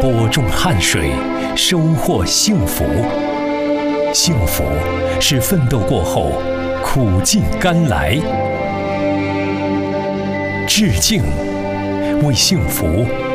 播种汗水，收获幸福。幸福是奋斗过后苦尽甘来。致敬，为幸福